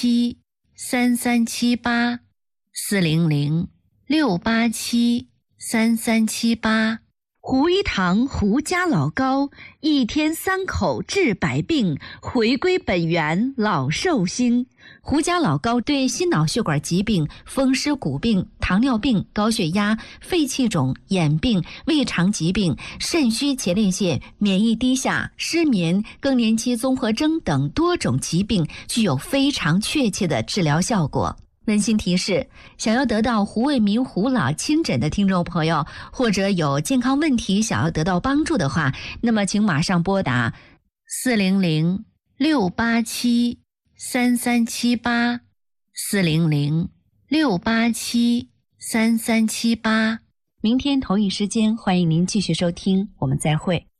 ，687-3378-400-687-3378。 胡一堂胡家老高，一天3口治百病，回归本源老寿星。胡家老高对心脑血管疾病、风湿骨病、糖尿病、高血压、肺气肿、眼病、胃肠疾病、肾虚前列腺、免疫低下、失眠、更年期综合征等多种疾病具有非常确切的治疗效果。温馨提示，想要得到胡卫民胡老亲诊的听众朋友，或者有健康问题想要得到帮助的话，那么请马上拨打 400-687-3378，400-687-3378。 明天同一时间，欢迎您继续收听，我们再会。